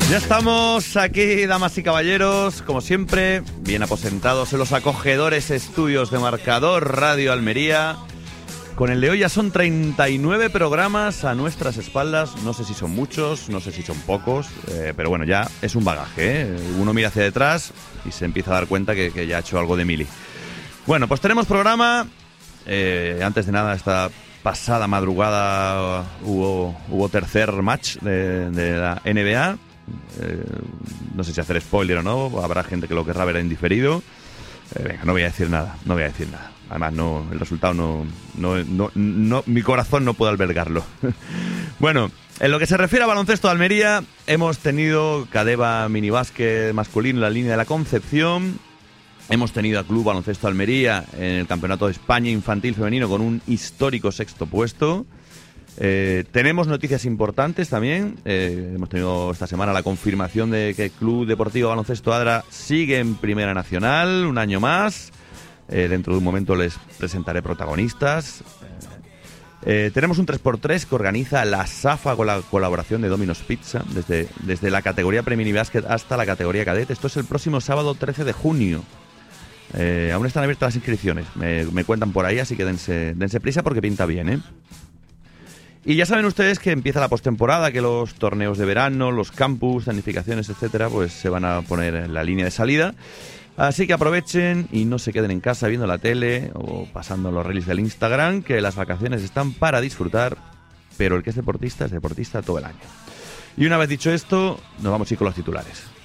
Ya estamos aquí, damas y caballeros, como siempre, bien aposentados en los acogedores estudios de Marcador Radio Almería. Con el de hoy ya son 39 programas a nuestras espaldas. No sé si son muchos, no sé si son pocos, pero bueno, ya es un bagaje, ¿eh? Uno mira hacia detrás y se empieza a dar cuenta que ya ha hecho algo de mili. Bueno, pues tenemos programa. Antes de nada, esta pasada madrugada hubo tercer match de la NBA. No sé si hacer spoiler o no, habrá gente que lo querrá ver en diferido. Venga, no voy a decir nada. Además, el resultado no, mi corazón no puede albergarlo. Bueno, en lo que se refiere a baloncesto de Almería, hemos tenido Cadeva minibásquet masculino en la línea de la Concepción. Hemos tenido a Club Baloncesto Almería en el Campeonato de España Infantil Femenino con un histórico sexto puesto. Tenemos noticias importantes también. Hemos tenido esta semana la confirmación de que el Club Deportivo Baloncesto Adra sigue en Primera Nacional un año más. Dentro de un momento les presentaré protagonistas. Tenemos un 3x3 que organiza la SAFA con la colaboración de Domino's Pizza desde la categoría Premini Basket hasta la categoría cadete. Esto es el próximo sábado 13 de junio. Aún están abiertas las inscripciones, me cuentan por ahí, así que dense prisa porque pinta bien, ¿eh? Y ya saben ustedes que empieza la postemporada, que los torneos de verano, los campus, zonificaciones, etcétera, pues se van a poner en la línea de salida. Así que aprovechen y no se queden en casa viendo la tele o pasando los reels del Instagram, que las vacaciones están para disfrutar, pero el que es deportista todo el año. Y una vez dicho esto, nos vamos a ir con los titulares.